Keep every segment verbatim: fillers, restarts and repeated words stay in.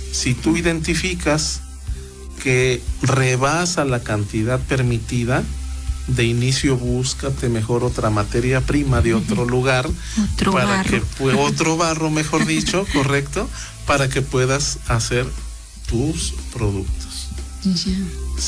Si tú identificas que rebasa la cantidad permitida, de inicio búscate mejor otra materia prima de otro lugar, otro para barro. que otro barro, mejor dicho, correcto, para que puedas hacer tus productos. Yeah.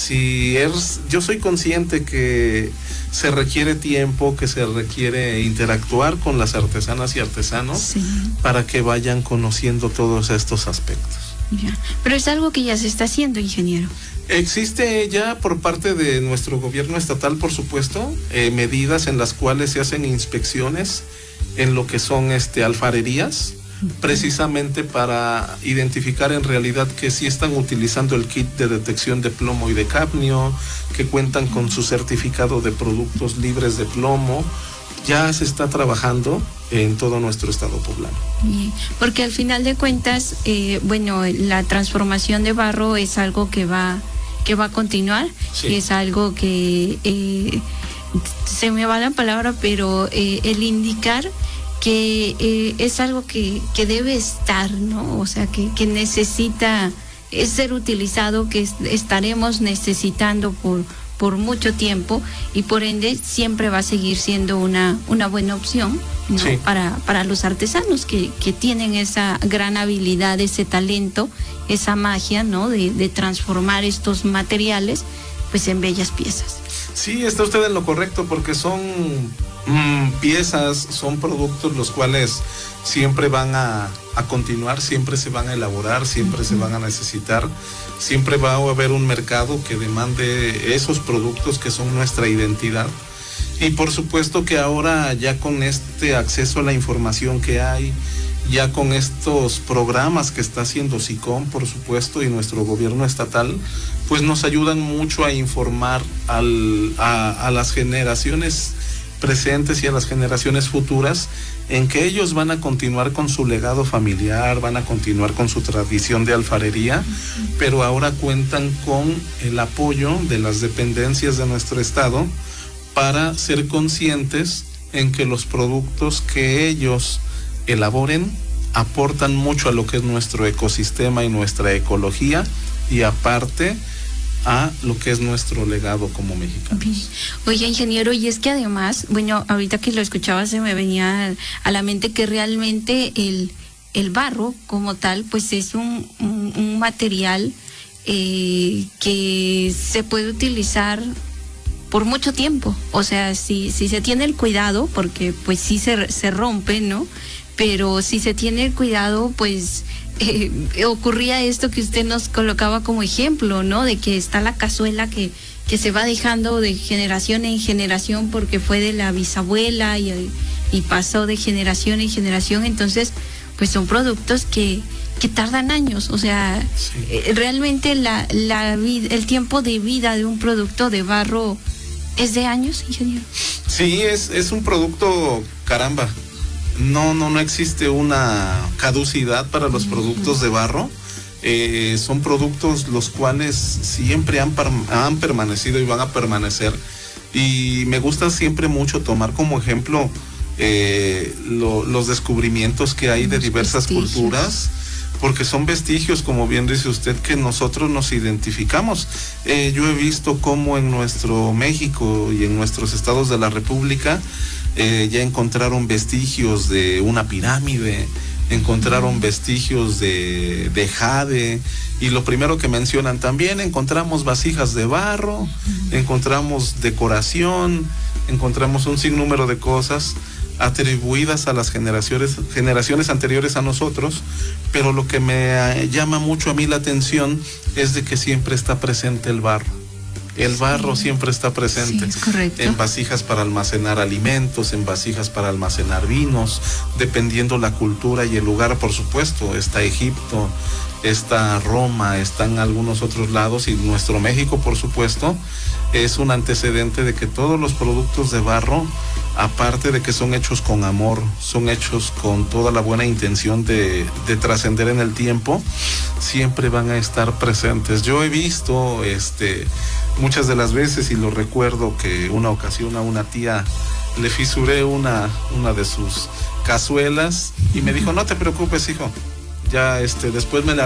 Si eres, yo soy consciente que se requiere tiempo, que se requiere interactuar con las artesanas y artesanos, sí, para que vayan conociendo todos estos aspectos. Yeah. Pero es algo que ya se está haciendo, ingeniero. Existe ya por parte de nuestro gobierno estatal, por supuesto, eh, medidas en las cuales se hacen inspecciones en lo que son este alfarerías, precisamente para identificar en realidad que sí están utilizando el kit de detección de plomo y de cadmio, que cuentan con su certificado de productos libres de plomo. Ya se está trabajando en todo nuestro estado poblano. Bien, porque al final de cuentas, eh, bueno, la transformación de barro es algo que va que va a continuar, sí. Y es algo que eh, se me va la palabra, pero eh, el indicar que eh, es algo que, que debe estar, ¿no? O sea, que, que necesita es ser utilizado, que es, estaremos necesitando por por mucho tiempo, y por ende siempre va a seguir siendo una, una buena opción, ¿no? Sí. para, para los artesanos que, que tienen esa gran habilidad, ese talento, esa magia, ¿no? de, de transformar estos materiales pues en bellas piezas. Sí, está usted en lo correcto, porque son mmm, piezas, son productos los cuales siempre van a, a continuar, siempre se van a elaborar, siempre uh-huh. se van a necesitar, siempre va a haber un mercado que demande esos productos que son nuestra identidad. Y por supuesto que ahora, ya con este acceso a la información que hay, ya con estos programas que está haciendo SICOM, por supuesto, y nuestro gobierno estatal, pues nos ayudan mucho a informar al, a, a las generaciones presentes y a las generaciones futuras, en que ellos van a continuar con su legado familiar, van a continuar con su tradición de alfarería, pero ahora cuentan con el apoyo de las dependencias de nuestro estado para ser conscientes en que los productos que ellos elaboren aportan mucho a lo que es nuestro ecosistema y nuestra ecología, y aparte a lo que es nuestro legado como mexicanos. Oye, ingeniero, y es que además, bueno, ahorita que lo escuchaba se me venía a la mente que realmente el, el barro como tal, pues es un, un, un material eh, que se puede utilizar por mucho tiempo. O sea, si, si se tiene el cuidado, porque pues sí se, se rompe, ¿no? Pero si se tiene el cuidado, pues eh, ocurría esto que usted nos colocaba como ejemplo, ¿no? De que está la cazuela que, que se va dejando de generación en generación porque fue de la bisabuela y, y pasó de generación en generación. Entonces, pues son productos que, que tardan años. O sea, sí. eh, realmente la, la vid- el tiempo de vida de un producto de barro es de años, ingeniero. Sí, es, es un producto, caramba. No, no, no existe una caducidad para los productos de barro. Eh, son productos los cuales siempre han, han permanecido y van a permanecer. Y me gusta siempre mucho tomar como ejemplo eh, lo, los descubrimientos que hay de diversas vestigios. culturas, porque son vestigios, como bien dice usted, que nosotros nos identificamos. Eh, yo he visto cómo en nuestro México y en nuestros estados de la República Eh, ya encontraron vestigios de una pirámide, encontraron vestigios de, de jade, y lo primero que mencionan también, encontramos vasijas de barro, uh-huh. encontramos decoración, encontramos un sinnúmero de cosas atribuidas a las generaciones, generaciones anteriores a nosotros, pero lo que me llama mucho a mí la atención es de que siempre está presente el barro. El barro sí. siempre está presente, sí, es correcto. En vasijas para almacenar alimentos, en vasijas para almacenar vinos, dependiendo la cultura y el lugar, por supuesto. Está Egipto, está Roma, están algunos otros lados, y nuestro México, por supuesto, es un antecedente de que todos los productos de barro, aparte de que son hechos con amor, son hechos con toda la buena intención de, de trascender en el tiempo, siempre van a estar presentes. Yo he visto este muchas de las veces, y lo recuerdo, que una ocasión a una tía le fisuré una, una de sus cazuelas y me dijo, no te preocupes, hijo, ya este después me la